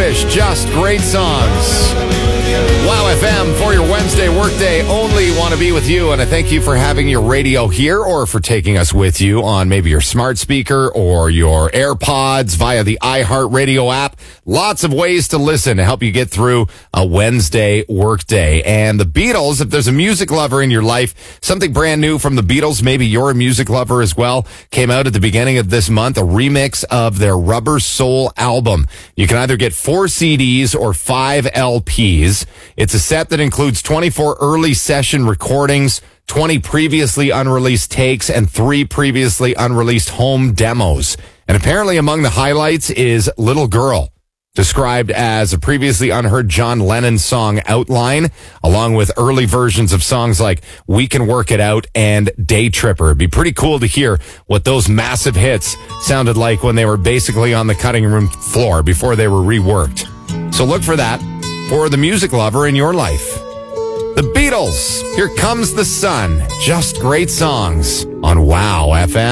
Starfish, just great songs. Wow FM for your Wednesday workday. Only want to be with you, and I thank you for having your radio here or for taking us with you on maybe your smart speaker or your AirPods via the iHeartRadio app. Lots of ways to listen to help you get through a Wednesday workday. And the Beatles, if there's a music lover in your life, something brand new from the Beatles, maybe you're a music lover as well, came out at the beginning of this month, a remix of their Rubber Soul album. You can either get 4 CDs or 5 LPs. It's a set that includes 24 early session recordings, 20 previously unreleased takes, and 3 previously unreleased home demos. And apparently among the highlights is Little Girl, described as a previously unheard John Lennon song Outline, along with early versions of songs like We Can Work It Out and Day Tripper. It'd be pretty cool to hear what those massive hits sounded like when they were basically on the cutting room floor before they were reworked. So look for that for the music lover in your life. The Beatles, Here Comes the Sun, just great songs on Wow FM.